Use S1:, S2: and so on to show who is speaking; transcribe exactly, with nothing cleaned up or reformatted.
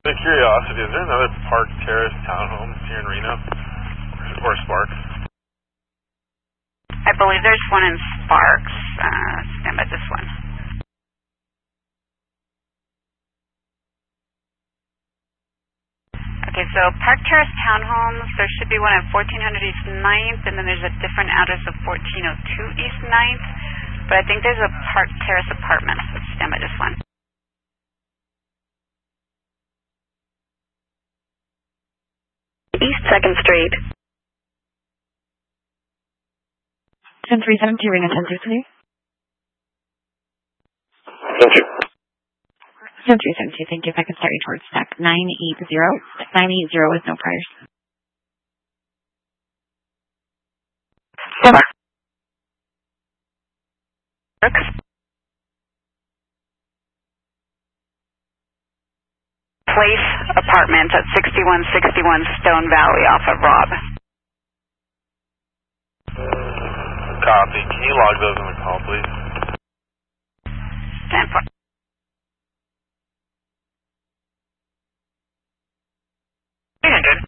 S1: Out of curiosity, is there another Park Terrace townhomes here in Reno? Or Sparks?
S2: I believe there's one in Sparks. Uh, stand by this one. Okay, so Park Terrace townhomes, there should be one at fourteen hundred East ninth, and then there's a different address of fourteen oh two East ninth. But I think there's a Park Terrace apartment. So stand by this one.
S3: East second Street.
S4: ten three seven two, Reno ten three three.
S1: Thank you.
S4: ten three seven two, thank you. If I can start you towards stack nine eight zero. nine eight zero with no priors.
S3: Sparks.
S2: Place Apartments at sixty-one sixty-one Stone Valley off of Rob.
S1: Copy. Can you log those in the call, please?
S2: Stand for.
S3: three hundred.